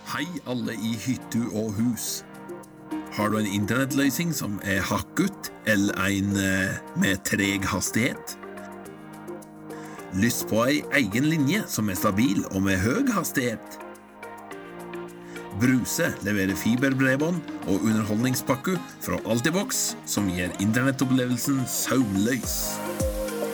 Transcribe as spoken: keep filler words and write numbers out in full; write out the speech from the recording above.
Hei alle i hytte og hus. Har du en internettløsning som er hakket, eller en eh, med treg hastighet? Lyst på en egen linje som er stabil og med høy hastighet? Bruse leverer fiberbredbånd og underholdningspakke fra Altibox som gir internettopplevelsen søvnløs.